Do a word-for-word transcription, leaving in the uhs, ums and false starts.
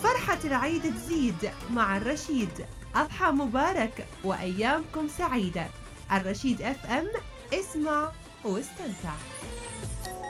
فرحة العيد تزيد مع الرشيد. أضحى مبارك وأيامكم سعيدة. الرشيد اف ام، اسمع واستمتع.